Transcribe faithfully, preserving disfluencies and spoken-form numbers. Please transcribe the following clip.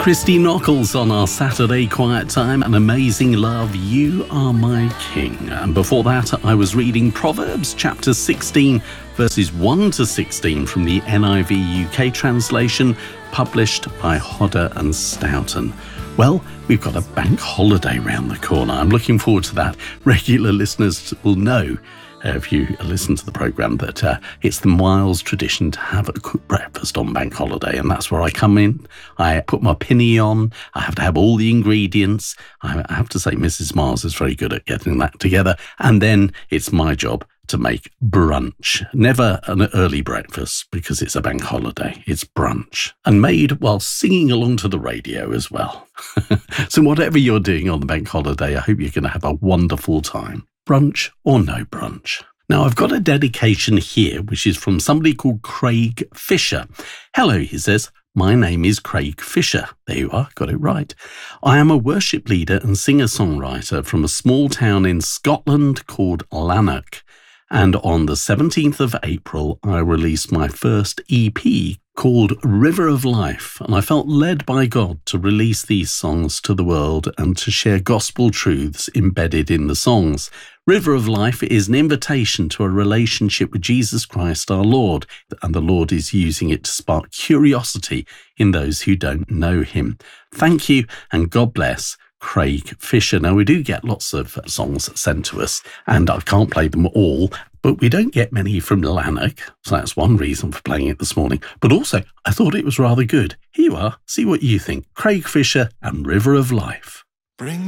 Christy Nockels on our Saturday Quiet Time, An Amazing Love, You Are My King. And before that, I was reading Proverbs chapter sixteen, verses one to sixteen from the N I V U K translation, published by Hodder and Stoughton. Well, we've got a bank holiday round the corner. I'm looking forward to that. Regular listeners will know, uh, if you listen to the programme, that uh, it's the Miles tradition to have a cooked breakfast on bank holiday, and that's where I come in. I put my pinny on. I have to have all the ingredients. I have to say Missus Miles is very good at getting that together, and then it's my job to make brunch. Never an early breakfast because it's a bank holiday. It's brunch. And made while singing along to the radio as well. So whatever you're doing on the bank holiday, I hope you're going to have a wonderful time. Brunch or no brunch. Now, I've got a dedication here, which is from somebody called Craig Fisher. Hello, he says. My name is Craig Fisher. There you are, got it right. I am a worship leader and singer-songwriter from a small town in Scotland called Lanark. And on the seventeenth of April, I released my first E P called River of Life, and I felt led by God to release these songs to the world and to share gospel truths embedded in the songs. River of Life is an invitation to a relationship with Jesus Christ our Lord, and the Lord is using it to spark curiosity in those who don't know him. Thank you, and God bless. Craig Fisher. Now, we do get lots of songs sent to us, and I can't play them all, but we don't get many from Lanark, so that's one reason for playing it this morning. But also, I thought it was rather good. Here you are. See what you think. Craig Fisher and River of Life. Bring